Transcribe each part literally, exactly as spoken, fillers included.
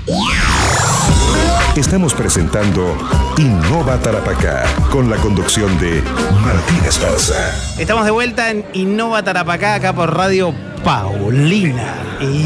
Estamos presentando Innova Tarapacá, con la conducción de Martín Esparza. Estamos de vuelta en Innova Tarapacá, acá por Radio Paulina.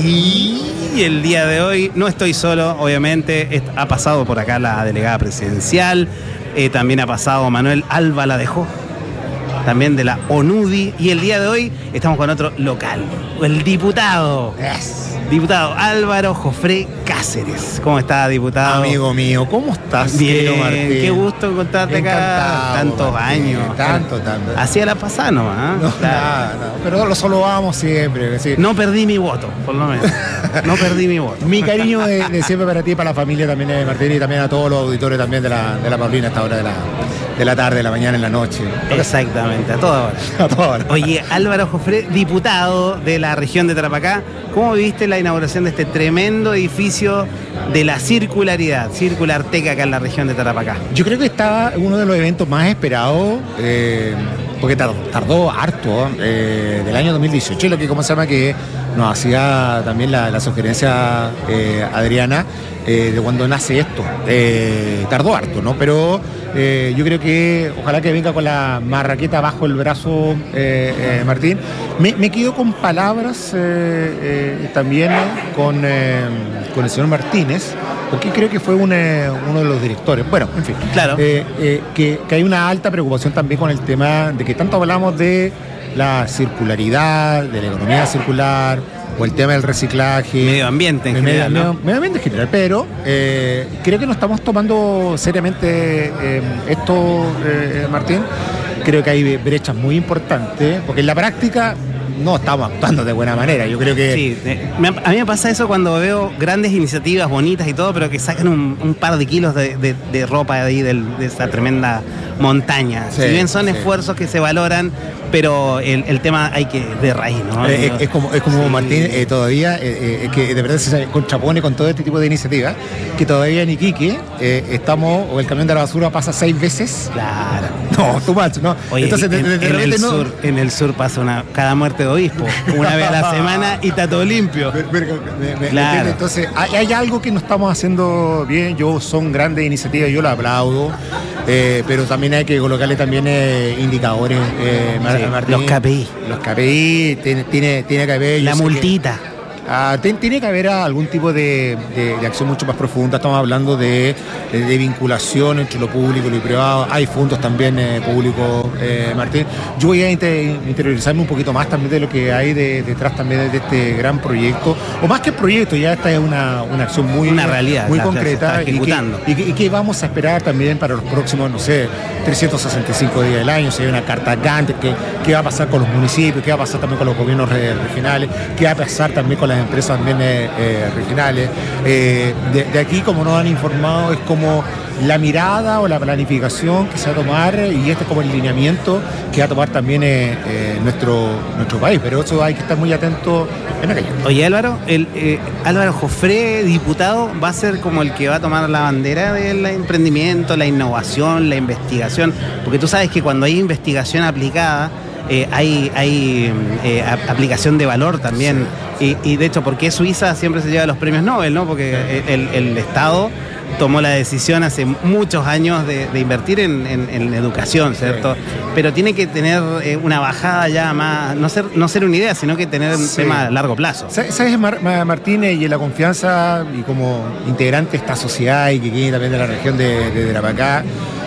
Y el día de hoy no estoy solo, obviamente. Ha pasado por acá la delegada presidencial, eh, también ha pasado Manuel Alba la dejó, también de la ONUDI. Y el día de hoy estamos con otro local, el diputado. Yes. Diputado Álvaro Jofré Cáceres. ¿Cómo está, diputado? Amigo mío, ¿cómo estás? Bien, Martín. Qué gusto encontrarte acá. Tantos Martín, años. Tanto, tanto. Hacía la pasada nomás. ¿eh? No, claro. nada, nada. Pero lo saludamos siempre. ¿Sí? No perdí mi voto, por lo menos. No perdí mi voto. Mi cariño de, de siempre para ti, para la familia también de Martín y también a todos los auditores también de la, de la Paulina a esta hora de la, de la tarde, de la mañana, en la noche. Exactamente, a toda hora. A toda hora. Oye, Álvaro Jofré, diputado de la región de Tarapacá, ¿cómo viviste la inauguración de este tremendo edificio de la circularidad, Circulartec, acá en la región de Tarapacá? Yo creo que estaba uno de los eventos más esperados, eh, porque tardó, tardó harto, eh, del año dos mil dieciocho, lo que como se llama que nos hacía también la, la sugerencia eh, Adriana eh, de cuando nace esto. Eh, tardó harto, ¿no? Pero eh, yo creo que ojalá que venga con la marraqueta bajo el brazo, eh, eh, Martín. Me, me quedo con palabras eh, eh, también con, eh, con el señor Martínez, porque creo que fue un, eh, uno de los directores. Bueno, en fin. Claro. Eh, eh, que, que hay una alta preocupación también con el tema de que tanto hablamos de la circularidad, de la economía circular, o el tema del reciclaje. Medio ambiente en medio, general, medio, ¿no? medio ambiente en general, pero eh, creo que no estamos tomando seriamente eh, esto, eh, Martín. Creo que hay brechas muy importantes, porque en la práctica no estamos actuando de buena manera. Yo creo que... Sí, eh, a mí me pasa eso cuando veo grandes iniciativas bonitas y todo, pero que sacan un, un par de kilos de, de, de ropa de ahí, de, de esa tremenda montaña. Sí, si bien son sí. esfuerzos que se valoran, pero el, el tema hay que de raíz, ¿no? Eh, es, es como, es como Sí. Martín, eh, todavía, eh, eh, que de verdad se contrapone con todo este tipo de iniciativas, que todavía en Iquique eh, estamos, o el camión de la basura pasa seis veces. Claro. No, too much, ¿no? Oye, Entonces, de, en, de, de en repente el no... sur, en el sur pasa una cada muerte de obispo, una vez a la semana y está todo limpio. Me- me- me- Claro. Entonces, hay, hay algo que no estamos haciendo bien. Yo son grandes iniciativas, yo lo aplaudo, eh, pero también hay que colocarle también eh, indicadores, eh, Mar- Sí, Martín. los K P I. Los K P I, tiene, tiene, tiene que haber... La yo sé que- multita. Ah, ten- tiene que haber algún tipo de, de- de acción mucho más profunda. Estamos hablando de, de- de vinculación entre lo público y lo privado. Hay fondos también eh, públicos, eh, Martín. Yo voy a inter- interiorizarme un poquito más también de lo que hay de- detrás también de este gran proyecto. O más que proyecto, ya esta es una, una acción muy, Una realidad, muy claro, concreta. se está ejecutando. Y que, y, que, y que vamos a esperar también para los próximos, no sé, trescientos sesenta y cinco días del año. Si hay una carta gigante, ¿qué, qué va a pasar con los municipios? ¿Qué va a pasar también con los gobiernos re- regionales? ¿Qué va a pasar también con las empresas también eh, eh, regionales? Eh, de, de aquí, como nos han informado, es como la mirada o la planificación que se va a tomar, y este es como el lineamiento que va a tomar también eh, eh, nuestro, nuestro país. Pero eso hay que estar muy atento en aquello. Oye, Álvaro, el, eh, Álvaro Jofré, diputado, va a ser como el que va a tomar la bandera del emprendimiento, la innovación, la investigación, porque tú sabes que cuando hay investigación aplicada, eh, hay, hay eh, a- aplicación de valor también, y, y de hecho, ¿por qué Suiza siempre se lleva los premios Nobel, no? Porque el, el Estado tomó la decisión hace muchos años de, de invertir en, en- en educación, ¿cierto? Sí. Pero tiene que tener eh, una bajada ya más, no ser, no ser una idea, sino que tener un Sí. tema a largo plazo. ¿Sabes, Mar- Ma- Martínez, y en la confianza y como integrante de esta sociedad y que viene también de la región de, de Tarapacá,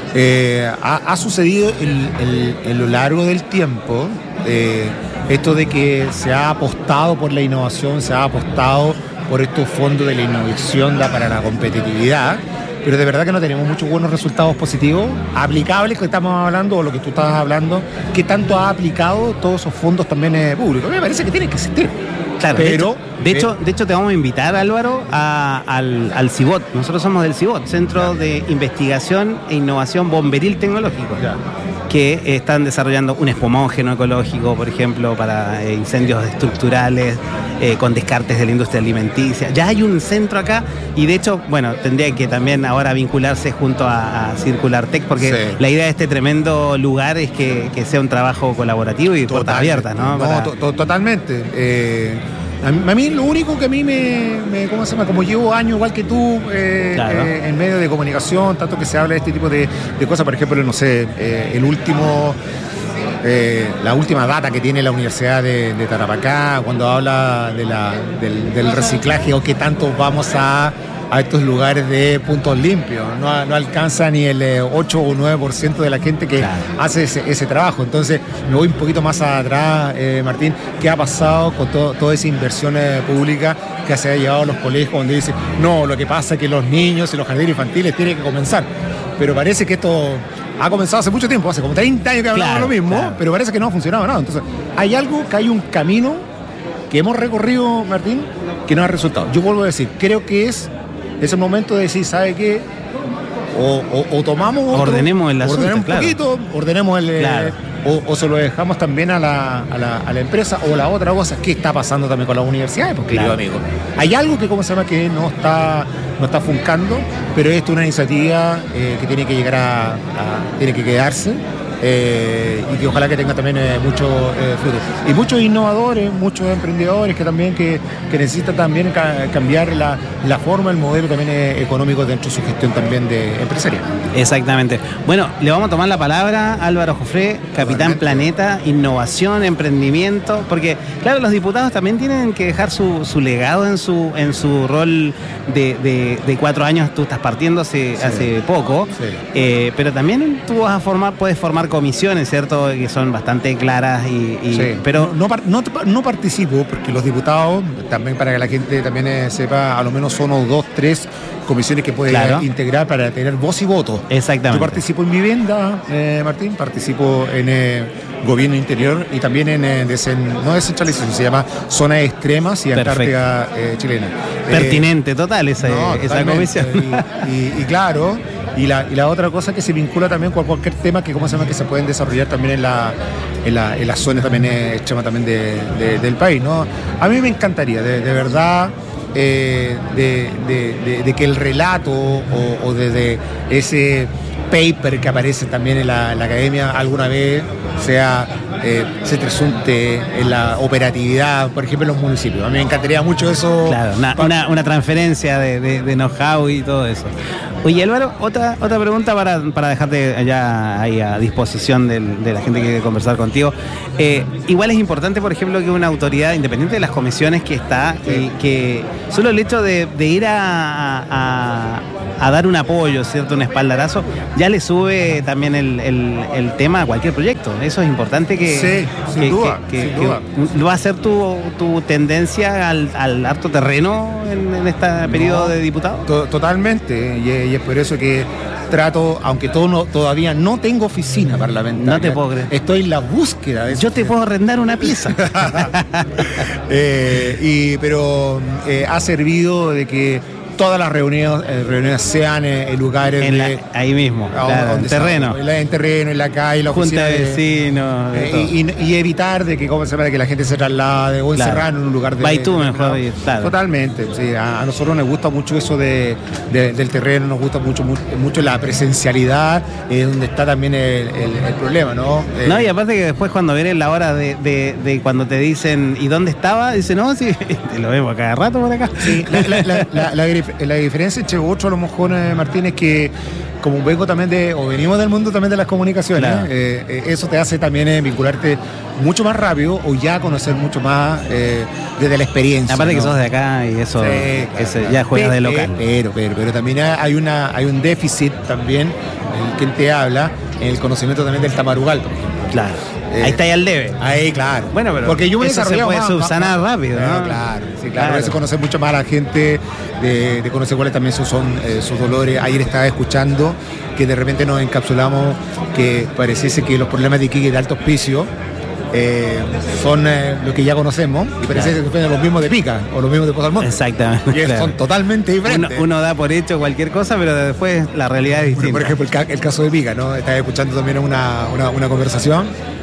eh, ha, ha sucedido el- el- en lo largo del tiempo eh, esto de que se ha apostado por la innovación, se ha apostado por estos fondos de la innovación da para la competitividad, pero de verdad que no tenemos muchos buenos resultados positivos aplicables que estamos hablando, o lo que tú estabas hablando, que tanto ha aplicado todos esos fondos también eh, públicos. Me parece que tienen que existir. Claro, pero de hecho, de hecho, de hecho te vamos a invitar, Álvaro, a- al, al CIBOT. Nosotros somos del CIBOT, Centro de Investigación e Innovación Bomberil Tecnológico, Ya. que eh, están desarrollando un espumógeno ecológico, por ejemplo, para eh, incendios estructurales, eh, con descartes de la industria alimenticia. Ya hay un centro acá, y de hecho, bueno, tendría que también ahora vincularse junto a, a Circulartec, porque Sí. la idea de este tremendo lugar es que, que sea un trabajo colaborativo y puertas abiertas, ¿no? No, Para- to- to- totalmente. Eh, A mí, a mí lo único que a mí me, me ¿cómo se llama? Como llevo años igual que tú eh, Claro. eh, en medio de comunicación, tanto que se habla de este tipo de, de cosas, por ejemplo, no sé, eh, el último... Eh, la última data que tiene la Universidad de, de Tarapacá cuando habla de la, del, del reciclaje o qué tanto vamos a, a estos lugares de puntos limpios. No, no alcanza ni el eh, ocho o nueve por ciento de la gente que Claro. hace ese, ese trabajo. Entonces me voy un poquito más atrás, eh, Martín, ¿qué ha pasado con todo, toda esa inversión eh, pública que se ha llevado a los colegios donde dicen, no, lo que pasa es que los niños y los jardines infantiles tienen que comenzar? Pero parece que esto ha comenzado hace mucho tiempo, hace como treinta años que hablamos Claro, lo mismo, claro. pero parece que no ha funcionado nada. Entonces, hay algo, que hay un camino que hemos recorrido, Martín, que no ha resultado. Yo vuelvo a decir, creo que es, es el momento de decir, ¿sabe qué? O, o, o tomamos otro, Ordenemos el asunto, ordenemos un claro. poquito, ordenemos el... eh, Claro. o, o se lo dejamos también a la, a, la, a la empresa, o la otra cosa, ¿qué está pasando también con las universidades? Porque, Claro. querido amigo, hay algo que, ¿cómo se llama?, que no está, no está funcando, pero esto es una iniciativa eh, que tiene que llegar a, a- tiene que quedarse, eh, y que ojalá que tenga también eh, mucho eh, fruto. Y muchos innovadores, muchos emprendedores que también que, que necesitan también ca- cambiar la, la forma, el modelo también eh, económico dentro de su gestión también de empresarial. Exactamente. Bueno, le vamos a tomar la palabra a Álvaro Jofré, Capitán Totalmente. Planeta, innovación, emprendimiento, porque claro, los diputados también tienen que dejar su, su legado en su en su rol de, de- de cuatro años. Tú estás partiendo hace, Sí. hace poco, Sí. eh, pero también tú vas a formar, puedes formar comisiones, ¿cierto? Que son bastante claras y, y- Sí. pero no, no, par- no, no participo porque los diputados, también para que la gente también eh, sepa, a lo menos son o dos, tres comisiones que puede Claro. integrar para tener voz y voto. exactamente. Yo participo en vivienda, eh, Martín, participo en eh, gobierno interior y también en eh, desen- no descentralización, se llama zonas extremas y Perfecto. Antártica eh, chilena. Eh, Pertinente total esa, no, esa totalmente. comisión. Y, y- y claro, y la, y la otra cosa que se vincula también con cualquier tema que, ¿cómo se llama?, que se pueden desarrollar también en la en la, en las zonas también eh, extremas también de- de- del país, ¿no? A mí me encantaría, de, de verdad, eh, de, de- de- de que el relato o, o de, de ese paper que aparece también en la, en la academia alguna vez sea eh, se resulte en la operatividad, por ejemplo, en los municipios. A mí me encantaría mucho eso. Claro, una, Pa- una, una transferencia de, de, de know-how y todo eso. Oye, Álvaro, otra, otra pregunta para, para dejarte allá ahí a disposición del- de la gente que quiere conversar contigo. Eh, igual es importante, por ejemplo, que una autoridad independiente de las comisiones que está, y que solo el hecho de, de ir a, a- a dar un apoyo, ¿cierto? Un espaldarazo, ya le sube también el, el- el tema a cualquier proyecto. Eso es importante que... Sí, sin que- duda, que- sin que- duda. que ¿va a ser tu, tu tendencia al, al harto terreno en, en este periodo No, de diputado? to- Totalmente, y, y es por eso que trato, aunque todo no- todavía no tengo oficina parlamentaria. No te puedo creer. Estoy en la búsqueda de eso. Yo te puedo arrendar una pieza. Eh, y, pero eh, ha servido de que todas las reuniones, eh, reuniones sean eh, en lugares En la- de... ahí mismo, a- claro, en donde sea, terreno. en, la- en terreno, en la calle, la Junta oficina de vecinos. de Eh, todo. y, y- y evitar de que, ¿cómo se llama?, de que la gente se traslade o Claro. encerrar en un lugar de... Va y tú de- mejor, y- claro. Totalmente, sí. A, a nosotros nos gusta mucho eso de, de- del terreno, nos gusta mucho mucho, mucho la presencialidad, eh, donde está también el, el- el problema, ¿no? Eh, No, y aparte que después cuando viene la hora de, de- de cuando te dicen ¿y dónde estaba? Dice, no, sí, te lo vemos a cada rato por acá. Sí, la, la- la- la- la grif- la diferencia entre otros, a lo mejor, eh, Martín, es que como vengo también de, o venimos del mundo también de las comunicaciones, Claro. eh, eh, eso te hace también eh, vincularte mucho más rápido o ya conocer mucho más eh, desde la experiencia. Aparte que ¿no? sos de acá y eso, Sí, ese claro, ya claro. juegas de Pe- local. Pero, pero, pero también hay, una, hay un déficit también, en el que te habla, en el conocimiento también del tamarugal, por ejemplo. Claro. Eh, Ahí está ya el debe. Ahí, claro. Bueno, pero porque yo me he eso se desarrollado puede más- subsanar más- rápido, Claro, ¿no? claro, sí, claro. Claro. Eso conocer mucho más a la gente, de, de conocer cuáles también sus, son eh, sus dolores. Ayer estaba escuchando que de repente nos encapsulamos, que pareciese que los problemas de Iquique de alto hospicio eh, son eh, lo que ya conocemos, y parece Claro. que fueron los mismos de Pica o los mismos de Pozo Almonte. Exactamente. Y es- claro. son totalmente Uno, diferentes. uno da por hecho cualquier cosa, pero después la realidad es Bueno, distinta. por ejemplo, el, ca- el caso de Pica, ¿no? Estaba escuchando también una, una, una conversación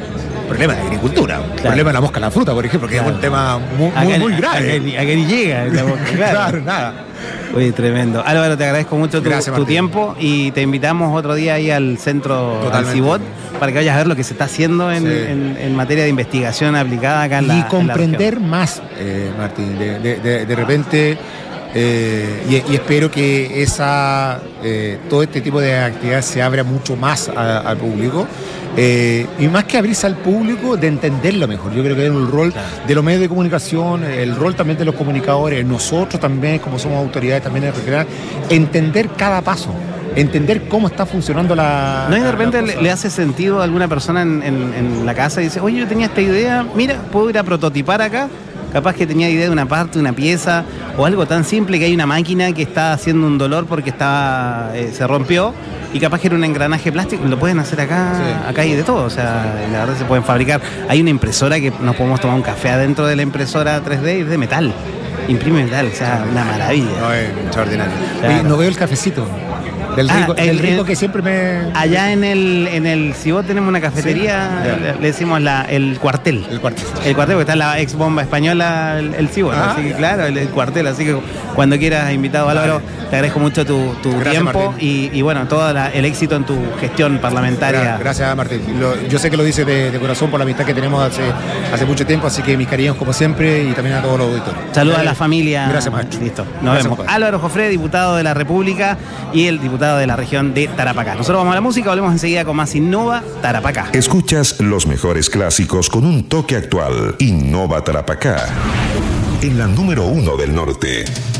problema de agricultura, un Claro. problema de la mosca en la fruta, por ejemplo, que Claro. es un tema muy, Acá muy, ni- muy acá grave. ni- acá ni llega. Claro. Claro, nada. Oye, tremendo. Álvaro, te agradezco mucho tu, Gracias, tu Martín. tiempo y te invitamos otro día ahí al centro, al Totalmente. Cibot, para que vayas a ver lo que se está haciendo en, Sí. en- en materia de investigación aplicada acá en la Y en la comprender región. más, eh, Martín, de, de- de- de repente, eh, y, y espero que esa eh, todo este tipo de actividad se abra mucho más a- al público. Eh, y más que abrirse al público, de entenderlo mejor. Yo creo que es el rol Claro. de los medios de comunicación, el rol también de los comunicadores, nosotros también, como somos autoridades también en regional, entender cada paso, entender cómo está funcionando la. ¿No? Y de la repente le, cosa. le hace sentido a alguna persona en, en- en la casa y dice, oye, yo tenía esta idea, mira, puedo ir a prototipar acá. Capaz que tenía idea de una parte, una pieza, o algo tan simple que hay una máquina que está haciendo un dolor porque estaba, eh, se rompió, y capaz que era un engranaje plástico, lo pueden hacer acá, Sí. acá hay de todo, o sea, la verdad se pueden fabricar. Hay una impresora que nos podemos tomar un café adentro de la impresora tres D y es de metal, imprime metal, o sea, una maravilla. No, es extraordinario. Claro. Oye, no veo el cafecito. Del Ah, rico, el- del rico el- que siempre me. Allá en el, en el Cibot tenemos una cafetería, Sí, ya. le, le decimos la, el cuartel. El cuarto. El cuartel, porque está la ex bomba española, el, el Cibot, Ah, así que ya. claro, el, el cuartel, así que cuando quieras invitado Álvaro, Dale. te agradezco mucho tu, tu Gracias, tiempo Martín. y, y bueno, todo la- el éxito en tu gestión parlamentaria. Gra- Gracias, Martín. Lo- yo sé que lo dices de, de corazón por la amistad que tenemos hace, hace mucho tiempo, así que mis cariños como siempre y también a todos los auditores. Saludos a Eh, la familia. Gracias, maestro. Listo, nos Gracias, vemos. compadre. Álvaro Jofré, diputado de la República y el diputado de la región de Tarapacá. Nosotros vamos a la música, volvemos enseguida con más Innova Tarapacá. Escuchas los mejores clásicos con un toque actual. Innova Tarapacá. En la número uno del norte.